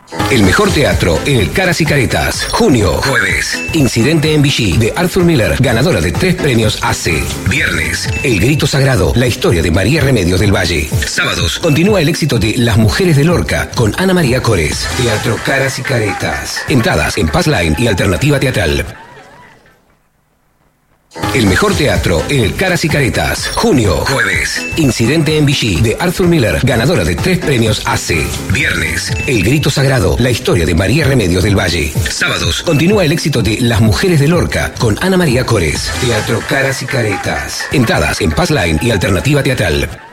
El mejor teatro en el Caras y Caretas. Junio, jueves. Incidente en Vichy, de Arthur Miller, ganadora de 3 premios AC. Viernes, El Grito Sagrado, la historia de María Remedios del Valle. Sábados, continúa el éxito de Las Mujeres de Lorca, con Ana María Cores. Teatro Caras y Caretas. Entradas en Passline y Alternativa Teatral. El mejor teatro en el Caras y Caretas. Junio, jueves. Incidente en Vichy, de Arthur Miller, ganadora de 3 premios AC. Viernes, El Grito Sagrado, la historia de María Remedios del Valle. Sábados, continúa el éxito de Las Mujeres de Lorca, con Ana María Cores. Teatro Caras y Caretas. Entradas en Passline y Alternativa Teatral.